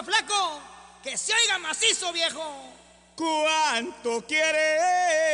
flaco, que se oiga macizo, viejo. ¿Cuánto quieres